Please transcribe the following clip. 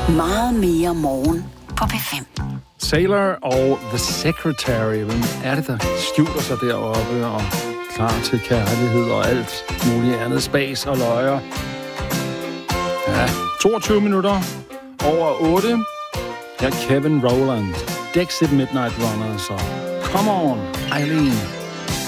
Meget mere morgen på P5. Sailor og The Secretary. Hvem er det, der skjuler sig deroppe og klar til kærlighed og alt muligt andet spas og løjer? Ja, 22 minutter over 8. Her er Kevin Rowland. Dexit Midnight Runners og Come On, Eileen.